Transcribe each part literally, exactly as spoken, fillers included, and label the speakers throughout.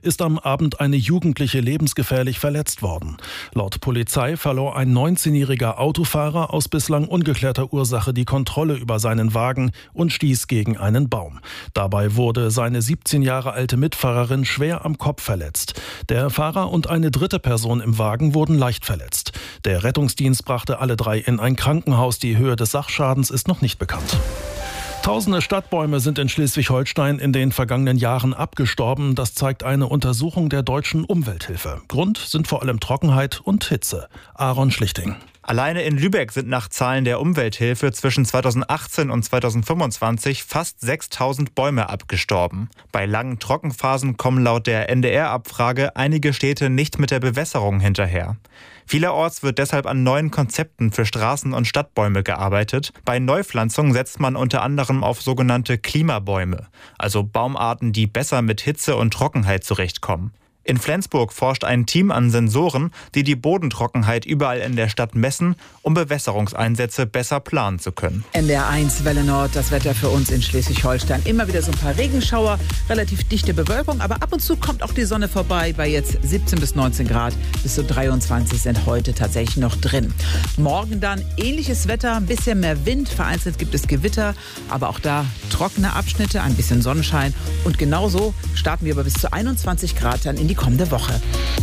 Speaker 1: ist am Abend eine Jugendliche lebensgefährlich verletzt worden. Laut Polizei verlor ein neunzehnjähriger Autofahrer aus bislang ungeklärter Ursache die Kontrolle über seinen Wagen und stieß gegen einen Baum. Dabei wurde seine siebzehn Jahre alte Mitfahrerin schwer am Kopf verletzt. Der Fahrer und eine dritte Person im Wagen wurden leicht verletzt. Der Rettungsdienst brachte alle drei in ein Krankenhaus. Die Höhe des Sachschadens ist noch nicht bekannt. Tausende Stadtbäume sind in Schleswig-Holstein in den vergangenen Jahren abgestorben. Das zeigt eine Untersuchung der Deutschen Umwelthilfe. Grund sind vor allem Trockenheit und Hitze. Aaron Schlichting.
Speaker 2: Alleine in Lübeck sind nach Zahlen der Umwelthilfe zwischen zweitausendachtzehn und zweitausendfünfundzwanzig fast sechstausend Bäume abgestorben. Bei langen Trockenphasen kommen laut der N D R-Abfrage einige Städte nicht mit der Bewässerung hinterher. Vielerorts wird deshalb an neuen Konzepten für Straßen- und Stadtbäume gearbeitet. Bei Neupflanzung setzt man unter anderem auf sogenannte Klimabäume, also Baumarten, die besser mit Hitze und Trockenheit zurechtkommen. In Flensburg forscht ein Team an Sensoren, die die Bodentrockenheit überall in der Stadt messen, um Bewässerungseinsätze besser planen zu können.
Speaker 3: N D R eins Welle Nord, das Wetter für uns in Schleswig-Holstein. Immer wieder so ein paar Regenschauer, relativ dichte Bewölkung, aber ab und zu kommt auch die Sonne vorbei. Bei jetzt siebzehn bis neunzehn Grad, bis zu dreiundzwanzig sind heute tatsächlich noch drin. Morgen dann ähnliches Wetter, ein bisschen mehr Wind, vereinzelt gibt es Gewitter, aber auch da trockene Abschnitte, ein bisschen Sonnenschein. Und genauso starten wir aber bis zu einundzwanzig Grad dann in die kommende Woche.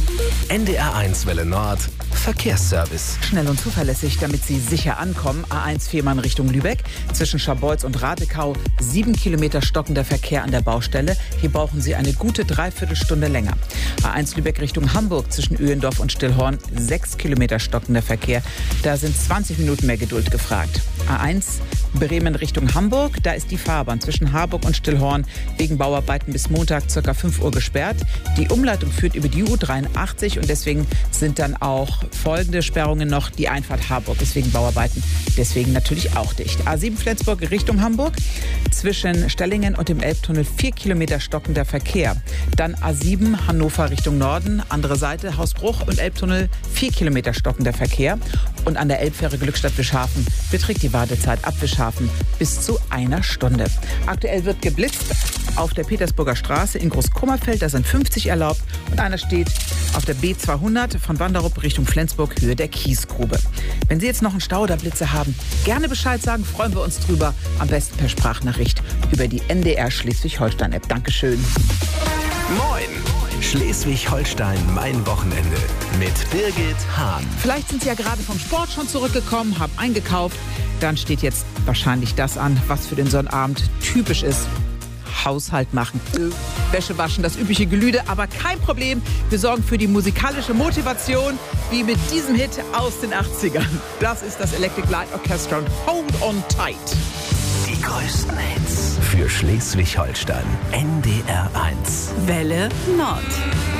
Speaker 4: N D R eins Welle Nord, Verkehrsservice.
Speaker 3: Schnell und zuverlässig, damit Sie sicher ankommen. A eins Fehmarn Richtung Lübeck. Zwischen Scharbeutz und Ratekau sieben Kilometer stockender Verkehr an der Baustelle. Hier brauchen Sie eine gute Dreiviertelstunde länger. A eins Lübeck Richtung Hamburg zwischen Öhendorf und Stillhorn sechs Kilometer stockender Verkehr. Da sind zwanzig Minuten mehr Geduld gefragt. A eins Bremen Richtung Hamburg. Da ist die Fahrbahn zwischen Harburg und Stillhorn wegen Bauarbeiten bis Montag ca. fünf Uhr gesperrt. Die Umleitung führt über die U dreiundachtzig und deswegen sind dann auch folgende Sperrungen noch. Die Einfahrt Harburg ist wegen Bauarbeiten deswegen natürlich auch dicht. A sieben Flensburg Richtung Hamburg. Zwischen Stellingen und dem Elbtunnel vier Kilometer stockender Verkehr. Dann A sieben Hannover Richtung Norden. Andere Seite Hausbruch und Elbtunnel vier Kilometer stockender Verkehr. Und an der Elbfähre Glückstadt-Wischhafen beträgt die Wartezeit ab Wischhafen bis zu einer Stunde. Aktuell wird geblitzt auf der Petersburger Straße in Großkummerfeld. Da sind fünfzig erlaubt und einer steht auf der B zweihundert von Wanderup Richtung Flensburg, Höhe der Kiesgrube. Wenn Sie jetzt noch einen Stau oder Blitze haben, gerne Bescheid sagen, freuen wir uns drüber. Am besten per Sprachnachricht über die N D R Schleswig-Holstein-App. Dankeschön.
Speaker 4: Moin! Schleswig-Holstein, mein Wochenende mit Birgit Hahn.
Speaker 3: Vielleicht sind Sie ja gerade vom Sport schon zurückgekommen, haben eingekauft. Dann steht jetzt wahrscheinlich das an, was für den Sonnabend typisch ist. Haushalt machen, Wäsche waschen, das übliche Gelüde, aber kein Problem. Wir sorgen für die musikalische Motivation, wie mit diesem Hit aus den achtzigern. Das ist das Electric Light Orchestra und Hold on Tight.
Speaker 4: Die größten Hits für Schleswig-Holstein. N D R eins.
Speaker 5: Welle Nord.